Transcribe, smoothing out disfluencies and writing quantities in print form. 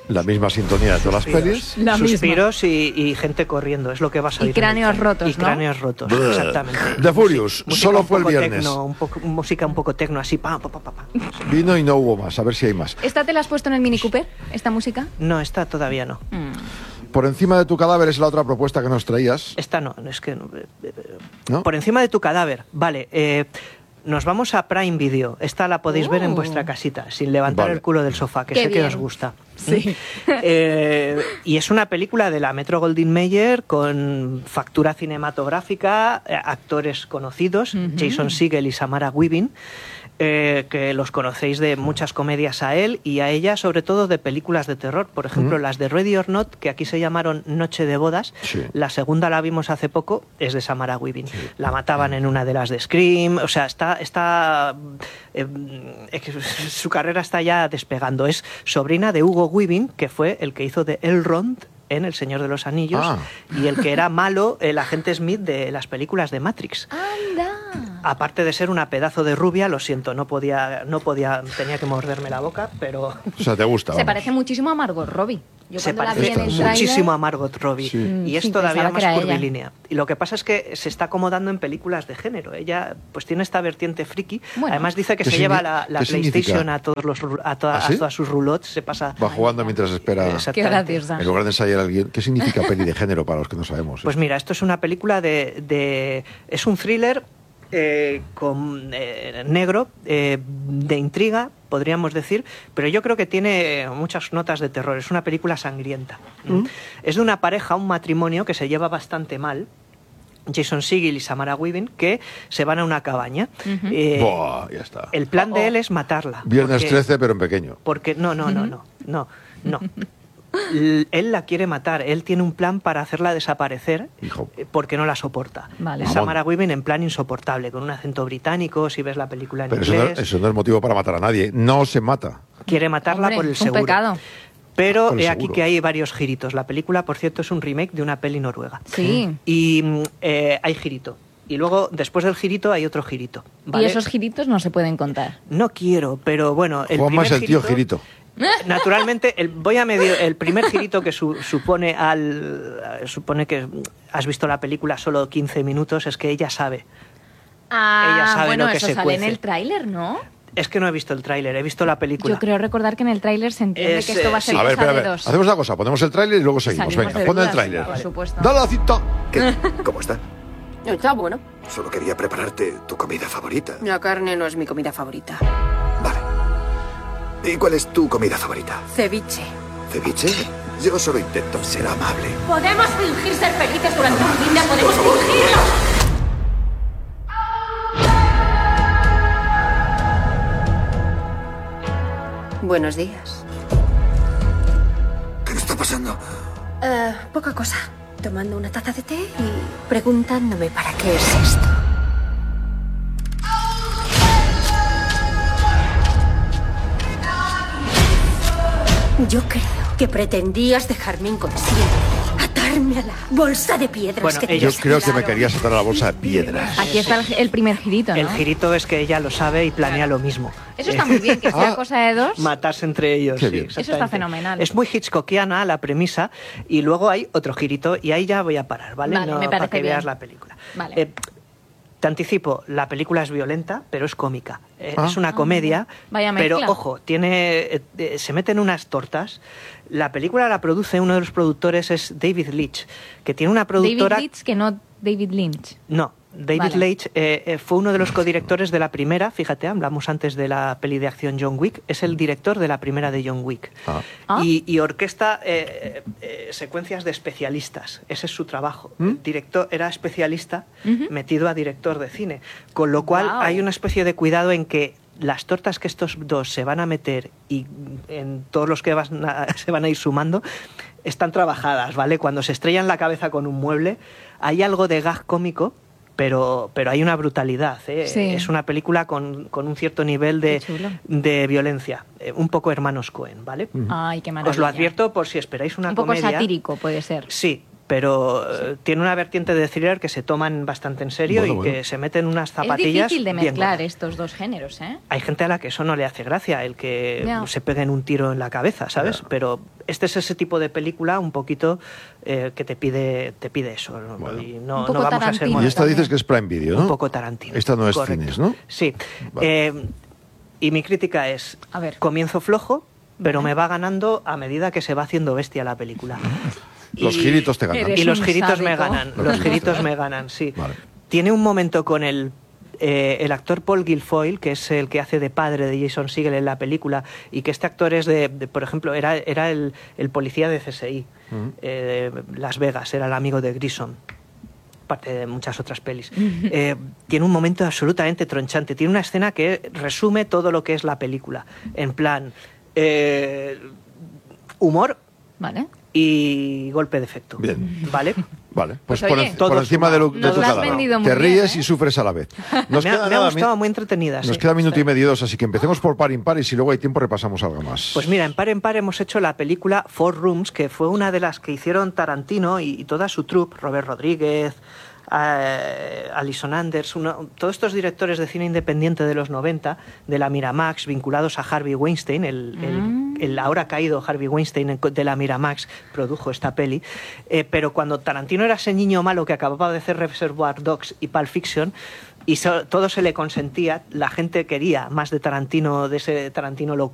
La misma sintonía de todas las pelis. Suspiros y gente corriendo, es lo que vas a oír. Y cráneos rotos, y cráneos rotos, exactamente. The Furious, solo fue el viernes. Música un poco tecno, así, pa. Vino y no hubo más, a ver si hay más. ¿Esta te la has puesto en el Mini Cooper, esta música? No, esta todavía no. Por encima de tu cadáver es la otra propuesta que nos traías. Esta no, es que... ¿No? Por encima de tu cadáver, vale. Nos vamos a Prime Video. Esta la podéis ver en vuestra casita, sin levantar el culo del sofá, que sé que os gusta. Sí. Y es una película de la Metro-Goldwyn-Mayer con factura cinematográfica, actores conocidos, Jason Segel y Samara Weaving, que los conocéis de muchas comedias a él y a ella, sobre todo de películas de terror. Por ejemplo, las de Ready or Not, que aquí se llamaron Noche de Bodas. Sí. La segunda la vimos hace poco, es de Samara Weaving. Sí. La mataban en una de las de Scream. O sea, su carrera está ya despegando. Es sobrina de Hugo Weaving, que fue el que hizo de Elrond en El Señor de los Anillos, y el que era malo, el agente Smith de las películas de Matrix. ¡Anda! Aparte de ser una pedazo de rubia, lo siento, no podía, tenía que morderme la boca, pero... O sea, ¿te gusta? Se parece muchísimo a Margot Robbie. Yo se parece muchísimo a Margot Robbie, y es todavía más curvilínea. Y lo que pasa es que se está acomodando en películas de género. Ella pues tiene esta vertiente friki. Bueno, además dice que se lleva la PlayStation a todas sus roulottes, se pasa... Va jugando mientras espera. Qué graciosa. En lugar de ensayar a alguien. ¿Qué significa peli de género para los que no sabemos? Pues mira, esto es una película es un thriller con negro, de intriga, podríamos decir, pero yo creo que tiene muchas notas de terror. Es una película sangrienta. Es de una pareja, un matrimonio que se lleva bastante mal, Jason Segel y Samara Weaving, que se van a una cabaña. Buah, ya está. El plan de él es matarla. Viernes 13, pero en pequeño. Porque no. Él la quiere matar, él tiene un plan para hacerla desaparecer. Porque no la soporta. Vale. Samara Weaving en plan insoportable, con un acento británico, si ves la película en inglés. Pero eso no es motivo para matar a nadie, no se mata. Quiere matarla por el seguro. Un pecado. Pero aquí que hay varios giritos. La película, por cierto, es un remake de una peli noruega. Sí. Y hay girito. Y luego, después del girito, hay otro girito, ¿vale? Y esos giritos no se pueden contar. No quiero, pero bueno... Juanma es el tío girito. Naturalmente, voy a medir el primer girito que supone que has visto la película solo 15 minutos, es que ella sabe. Ella sabe bueno, lo que eso se sale cuece. en el tráiler, ¿no? Es que no he visto el tráiler, he visto la película. Yo creo recordar que en el tráiler se entiende que esto va a ser cosa de dos. Hacemos una cosa, ponemos el tráiler y luego seguimos. Venga, pon el tráiler. Por supuesto. ¡Dale la cinta! ¿Qué? ¿Cómo está? Está bueno. Solo quería prepararte tu comida favorita. La carne no es mi comida favorita. Vale. ¿Y cuál es tu comida favorita? Ceviche. ¿Ceviche? Yo solo intento ser amable. Podemos fingir ser felices durante un día, podemos fingirlo. Buenos días. ¿Qué está pasando? Poca cosa. Tomando una taza de té y preguntándome para qué es esto. Yo creo que pretendías dejarme inconsciente, atarme a la bolsa de piedras. Bueno, que yo creo que me querías atar a la bolsa de piedras. Aquí está el primer girito, ¿no? El girito es que ella lo sabe y planea lo mismo. Eso está muy bien, que sea cosa de dos. Matarse entre ellos, sí, Eso está fenomenal. Es muy hitchcockiana la premisa, y luego hay otro girito, y ahí ya voy a parar, ¿vale? Vale, me parece para que bien. veas la película. Vale. Te anticipo, la película es violenta, pero es cómica. Es una comedia, Vaya mezcla. pero ojo, se meten unas tortas. La película la produce, uno de los productores es David Leitch, que tiene una productora... David Leitch, que no David Lynch. No, David Leitch fue uno de los codirectores de la primera, fíjate, hablamos antes de la peli de acción John Wick, es el director de la primera de John Wick. Y orquesta secuencias de especialistas, ese es su trabajo. El director era especialista metido a director de cine, con lo cual hay una especie de cuidado en que las tortas que estos dos se van a meter y en todos los que se van a ir sumando están trabajadas, ¿vale? Cuando se estrellan la cabeza con un mueble hay algo de gag cómico, pero hay una brutalidad, ¿eh? Sí. Es una película con un cierto nivel de violencia, un poco hermanos Coen, ¿vale? Ay, qué maravilla. Os lo advierto por si esperáis una un poco comedia. satírico puede ser. Sí, pero tiene una vertiente de thriller que se toman bastante en serio y que se meten unas zapatillas. Es difícil de mezclar estos dos géneros, ¿eh? Hay gente a la que eso no le hace gracia, el que se peguen un tiro en la cabeza, ¿sabes? Pero este es ese tipo de película un poquito que te pide eso. ¿no? Bueno. Y no poco vamos a ser Y esta dices que es Prime Video, ¿no? un poco Tarantino. Esta no es correcto. cines, ¿no? Sí. Vale. Y mi crítica es, A ver. comienzo flojo, pero me va ganando a medida que se va haciendo bestia la película. Los giritos te ganan. Eres Y los un giritos me sádico. ganan. Los giritos me ganan, sí. Vale. Tiene un momento con el actor Paul Guilfoyle, que es el que hace de padre de Jason Segel en la película, y que este actor es por ejemplo, era el policía de CSI, de Las Vegas, era el amigo de Grissom, parte de muchas otras pelis. Tiene un momento absolutamente tronchante. Tiene una escena que resume todo lo que es la película. En plan, humor Vale. y golpe de efecto. Bien. ¿Vale? Vale, Pues por, oye, por encima de, nos tu lo has cadáver. vendido muy Te bien, ríes ¿eh? y sufres a la vez. Nos Me queda ha nada, gustado, muy entretenida. Nos sí. queda minuto y medio, 2, así que empecemos por par impar y si luego hay tiempo repasamos algo más. Pues mira, en par hemos hecho la película Four Rooms, que fue una de las que hicieron Tarantino y toda su troupe, Robert Rodríguez, Alison Anders, todos estos directores de cine independiente de los 90, de la Miramax, vinculados a Harvey Weinstein, el ahora caído Harvey Weinstein de la Miramax, produjo esta peli. Pero cuando Tarantino era ese niño malo que acababa de hacer Reservoir Dogs y Pulp Fiction, y todo se le consentía, la gente quería más de Tarantino, de ese Tarantino